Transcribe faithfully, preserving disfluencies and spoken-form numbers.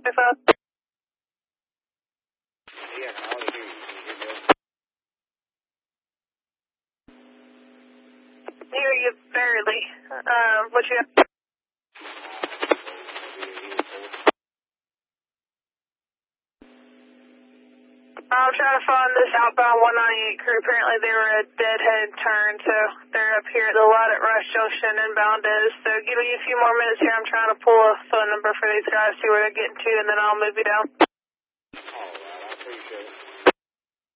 Yeah, I can hear you. Can you hear me? Hear you barely. Uh, what you have? I'm trying to find this outbound one ninety-eight crew. Apparently they were a deadhead turn, so they're up here at the lot at Rush Junction inbound is. So give me a few more minutes here. I'm trying to pull a phone number for these guys, see where they're getting to, and then I'll move you down.